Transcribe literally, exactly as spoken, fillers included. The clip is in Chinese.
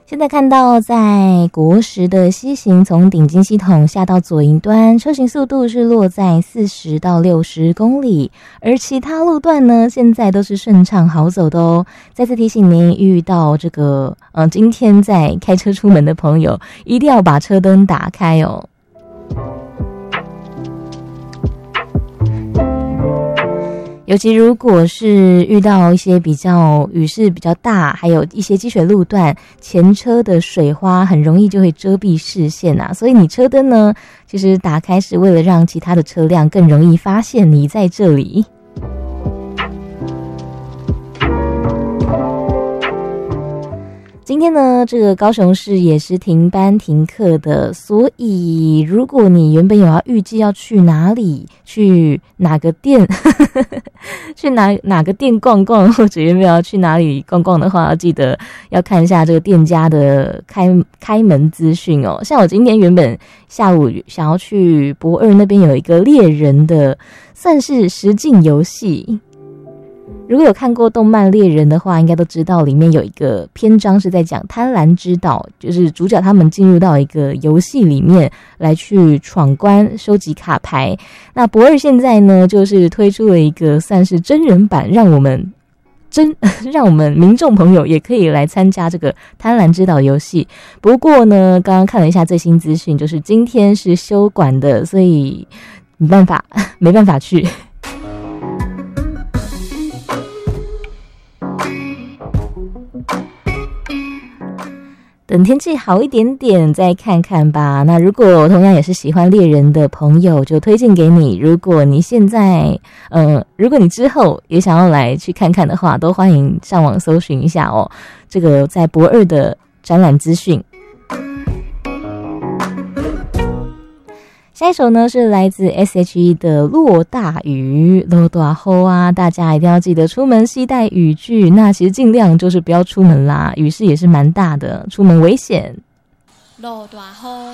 现在看到在国十的西行从顶金系统下到左营端，车行速度是落在四十到六十公里，而其他路段呢，现在都是顺畅好走的哦。再次提醒您，遇到这个呃，今天在开车出门的朋友，一定要把车灯打开哦。尤其如果是遇到一些比较雨势比较大，还有一些积水路段，前车的水花很容易就会遮蔽视线啊，所以你车灯呢，其实打开是为了让其他的车辆更容易发现你在这里。今天呢，这个高雄市也是停班停课的，所以如果你原本有要预计要去哪里，去哪个店去哪哪个店逛逛，或者原本要去哪里逛逛的话，要记得要看一下这个店家的开开门资讯哦。像我今天原本下午想要去博二那边有一个猎人的算是实境游戏，如果有看过动漫猎人的话，应该都知道里面有一个篇章是在讲贪婪之岛，就是主角他们进入到一个游戏里面来去闯关收集卡牌。那博二现在呢，就是推出了一个算是真人版，让我们真让我们民众朋友也可以来参加这个贪婪之岛游戏。不过呢，刚刚看了一下最新资讯，就是今天是休馆的，所以没办法没办法去。等天气好一点点再看看吧。那如果同样也是喜欢猎人的朋友，就推荐给你。如果你现在呃，如果你之后也想要来去看看的话，都欢迎上网搜寻一下哦。这个在博二的展览资讯。下一首呢是来自 S H E 的落大雨，落大雨啊，大家一定要记得出门携带雨具，那其实尽量就是不要出门啦，雨势也是蛮大的，出门危险。落大雨